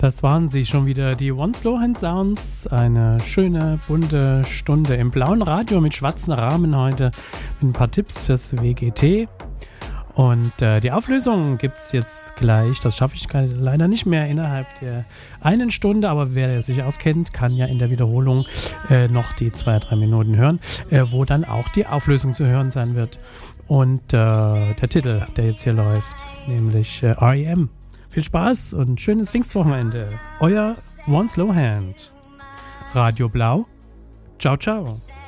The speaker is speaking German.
Das waren sie schon wieder, die One Slow Hand Sounds. Eine schöne, bunte Stunde im blauen Radio mit schwarzen Rahmen heute. Mit ein paar Tipps fürs WGT. Und die Auflösung gibt es jetzt gleich. Das schaffe ich leider nicht mehr innerhalb der einen Stunde. Aber wer sich auskennt, kann ja in der Wiederholung noch die 2-3 Minuten hören, wo dann auch die Auflösung zu hören sein wird. Und der Titel, der jetzt hier läuft, nämlich R.E.M. Viel Spaß und schönes Pfingstwochenende. Euer One Slow Hand. Radio Blau. Ciao, ciao.